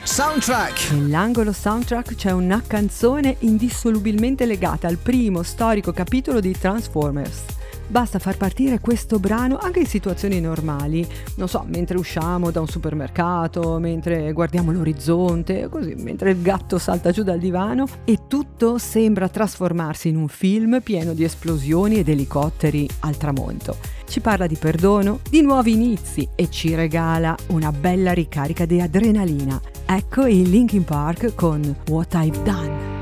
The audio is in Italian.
Soundtrack. Nell'angolo soundtrack c'è una canzone indissolubilmente legata al primo storico capitolo di Transformers. Basta far partire questo brano anche in situazioni normali, non so, mentre usciamo da un supermercato, mentre guardiamo l'orizzonte, così, mentre il gatto salta giù dal divano e tutto sembra trasformarsi in un film pieno di esplosioni ed elicotteri al tramonto. Ci parla di perdono, di nuovi inizi e ci regala una bella ricarica di adrenalina. Ecco i Linkin Park con What I've Done.